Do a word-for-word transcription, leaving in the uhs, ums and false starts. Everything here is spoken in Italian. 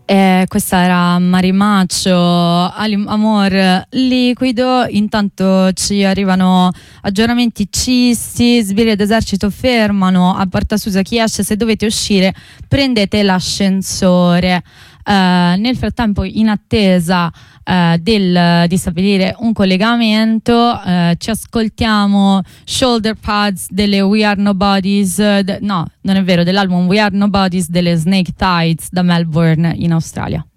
Eh, questa era Marimacho, Amor Liquido. Intanto ci arrivano aggiornamenti cisti, sbirri d'esercito fermano a Porta Susa, chi esce, se dovete uscire prendete l'ascensore. Uh, nel frattempo, in attesa uh, del, di stabilire un collegamento, uh, ci ascoltiamo Shoulder Pads delle We Are Nobodies, uh, de- no, non è vero, dell'album We Are Nobodies delle Snake Tides da Melbourne in Australia.